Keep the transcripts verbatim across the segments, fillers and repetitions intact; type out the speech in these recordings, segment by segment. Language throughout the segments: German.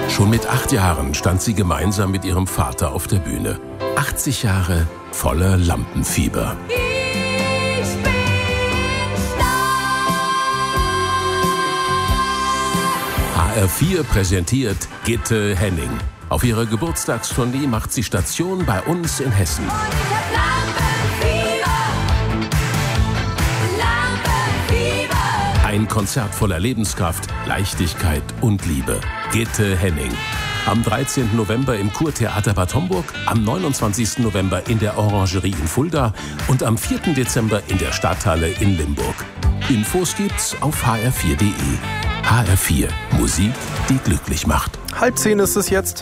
Schon mit acht Jahren stand sie gemeinsam mit ihrem Vater auf der Bühne. achtzig Jahre voller Lampenfieber. Ich bin H R vier präsentiert Gitte Henning. Auf ihrer Geburtstagstournee macht sie Station bei uns in Hessen. Und ich hab Lampenfieber. Lampenfieber. Ein Konzert voller Lebenskraft, Leichtigkeit und Liebe. Gitte Henning. Am dreizehnten November im Kurtheater Bad Homburg, am neunundzwanzigsten November in der Orangerie in Fulda und am vierten Dezember in der Stadthalle in Limburg. Infos gibt's auf h r vier punkt de. H R vier. Musik, die glücklich macht. Halb zehn ist es jetzt.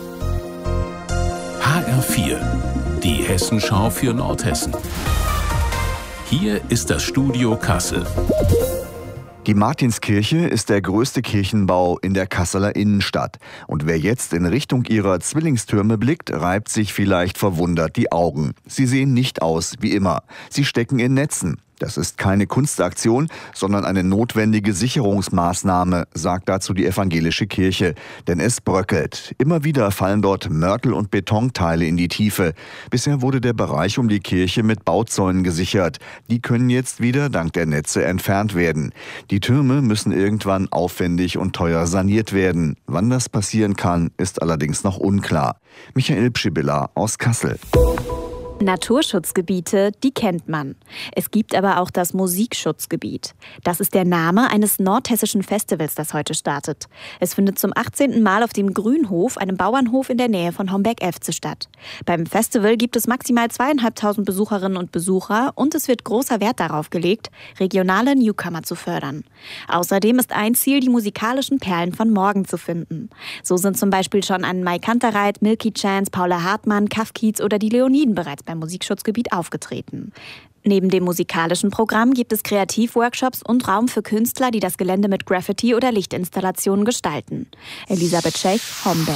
H R vier. Die Hessenschau für Nordhessen. Hier ist das Studio Kassel. Die Martinskirche ist der größte Kirchenbau in der Kasseler Innenstadt. Und wer jetzt in Richtung ihrer Zwillingstürme blickt, reibt sich vielleicht verwundert die Augen. Sie sehen nicht aus wie immer. Sie stecken in Netzen. Das ist keine Kunstaktion, sondern eine notwendige Sicherungsmaßnahme, sagt dazu die evangelische Kirche. Denn es bröckelt. Immer wieder fallen dort Mörtel- und Betonteile in die Tiefe. Bisher wurde der Bereich um die Kirche mit Bauzäunen gesichert. Die können jetzt wieder dank der Netze entfernt werden. Die Türme müssen irgendwann aufwendig und teuer saniert werden. Wann das passieren kann, ist allerdings noch unklar. Michael Pschibilla aus Kassel. Naturschutzgebiete, die kennt man. Es gibt aber auch das Musikschutzgebiet. Das ist der Name eines nordhessischen Festivals, das heute startet. Es findet zum achtzehnten Mal auf dem Grünhof, einem Bauernhof in der Nähe von Homberg-Efze statt. Beim Festival gibt es maximal zweieinhalbtausend Besucherinnen und Besucher und es wird großer Wert darauf gelegt, regionale Newcomer zu fördern. Außerdem ist ein Ziel, die musikalischen Perlen von morgen zu finden. So sind zum Beispiel schon an Mai Kantereit, Milky Chance, Paula Hartmann, Kaff Kiez oder die Leoniden bereits beim Musikschutzgebiet aufgetreten. Neben dem musikalischen Programm gibt es Kreativworkshops und Raum für Künstler, die das Gelände mit Graffiti oder Lichtinstallationen gestalten. Elisabeth Schech, Homberg.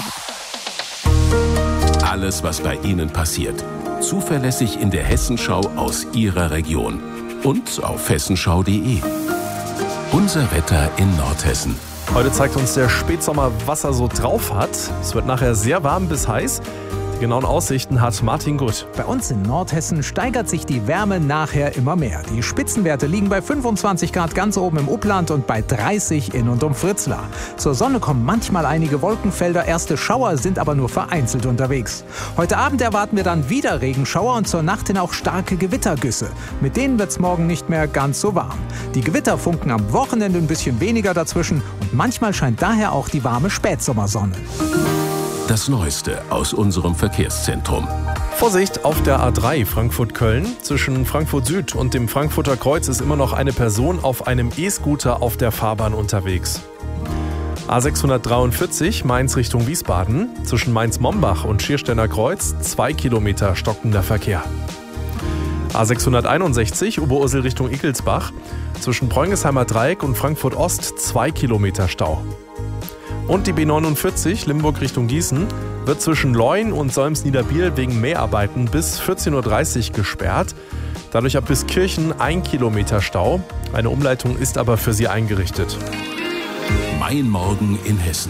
Alles, was bei Ihnen passiert. Zuverlässig in der Hessenschau aus Ihrer Region. Und auf hessenschau punkt de. Unser Wetter in Nordhessen. Heute zeigt uns der Spätsommer, was er so drauf hat. Es wird nachher sehr warm bis heiß. Die genauen Aussichten hat Martin Gutt. Bei uns in Nordhessen steigert sich die Wärme nachher immer mehr. Die Spitzenwerte liegen bei fünfundzwanzig Grad ganz oben im Upland und bei dreißig in und um Fritzlar. Zur Sonne kommen manchmal einige Wolkenfelder, erste Schauer sind aber nur vereinzelt unterwegs. Heute Abend erwarten wir dann wieder Regenschauer und zur Nacht hin auch starke Gewittergüsse. Mit denen wird es morgen nicht mehr ganz so warm. Die Gewitter funken am Wochenende ein bisschen weniger dazwischen und manchmal scheint daher auch die warme Spätsommersonne. Das Neueste aus unserem Verkehrszentrum. Vorsicht auf der A drei Frankfurt-Köln. Zwischen Frankfurt Süd und dem Frankfurter Kreuz ist immer noch eine Person auf einem E-Scooter auf der Fahrbahn unterwegs. A sechshundertdreiundvierzig Mainz Richtung Wiesbaden. Zwischen Mainz-Mombach und Schiersteiner Kreuz zwei Kilometer stockender Verkehr. A sechshunderteinundsechzig Oberursel Richtung Ickelsbach. Zwischen Preungesheimer Dreieck und Frankfurt Ost zwei Kilometer Stau. Und die B neunundvierzig Limburg Richtung Gießen wird zwischen Leun und Solms-Niederbiel wegen Mäharbeiten bis vierzehn Uhr dreißig gesperrt. Dadurch ab bis Kirchen ein Kilometer Stau. Eine Umleitung ist aber für sie eingerichtet. Mein Morgen in Hessen.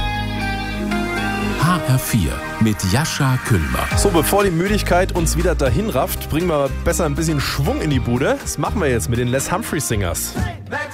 H R vier mit Jascha Küllmer. So, bevor die Müdigkeit uns wieder dahin rafft, bringen wir besser ein bisschen Schwung in die Bude. Das machen wir jetzt mit den Les Humphrey Singers.